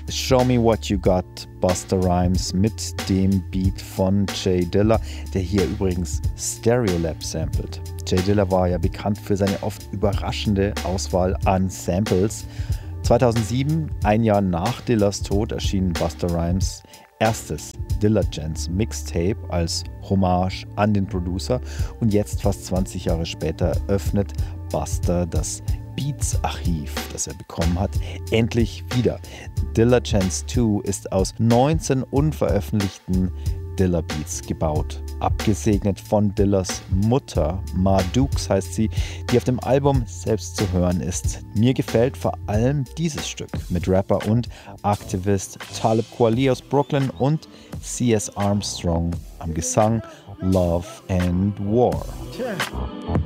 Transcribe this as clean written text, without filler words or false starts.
Show Me What You Got, Busta Rhymes mit dem Beat von Jay Dilla, der hier übrigens Stereolab samplet. Jay Dilla war ja bekannt für seine oft überraschende Auswahl an Samples. 2007, ein Jahr nach Dillas Tod, erschien Busta Rhymes erstes Dilla Gents Mixtape als Hommage an den Producer und jetzt, fast 20 Jahre später, öffnet Busta das Beats-Archiv, das er bekommen hat, endlich wieder. Dilla Gents 2 ist aus 19 unveröffentlichten Dilla Beats gebaut. Abgesegnet von Dillas Mutter, Ma Dukes heißt sie, die auf dem Album selbst zu hören ist. Mir gefällt vor allem dieses Stück mit Rapper und Aktivist Talib Kweli aus Brooklyn und C.S. Armstrong am Gesang, Love and War.